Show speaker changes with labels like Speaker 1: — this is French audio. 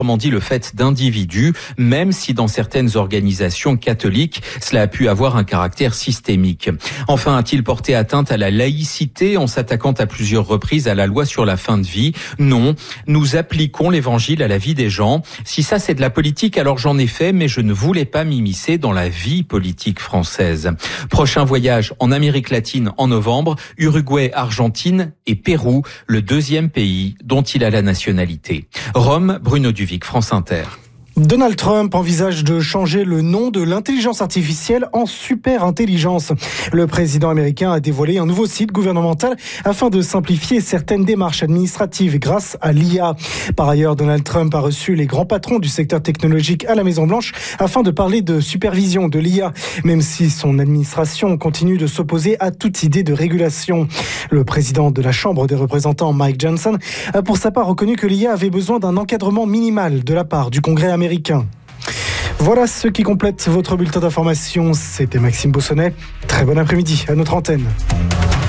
Speaker 1: dit le fait d'individus, même si dans certaines organisations catholiques, cela a pu avoir un caractère systémique. Enfin, a-t-il porté atteinte à la laïcité en s'attaquant à plusieurs reprises à la loi sur la fin de vie? Non, nous appliquons l'évangile à la vie des gens. Si ça c'est de la politique, alors j'en ai fait, mais je ne voulais pas m'immiscer dans la vie politique française. Prochain voyage en Amérique latine en novembre, Uruguay, Argentine et Pérou, le deuxième pays dont il a la nationalité. Rome, Bruno Duvic, France Inter.
Speaker 2: Donald Trump envisage de changer le nom de l'intelligence artificielle en super-intelligence. Le président américain a dévoilé un nouveau site gouvernemental afin de simplifier certaines démarches administratives grâce à l'IA. Par ailleurs, Donald Trump a reçu les grands patrons du secteur technologique à la Maison-Blanche afin de parler de supervision de l'IA, même si son administration continue de s'opposer à toute idée de régulation. Le président de la Chambre des représentants, Mike Johnson, a pour sa part reconnu que l'IA avait besoin d'un encadrement minimal de la part du Congrès américain. Voilà ce qui complète votre bulletin d'information. C'était Maxime Beausonnet. Très bon après-midi à notre antenne.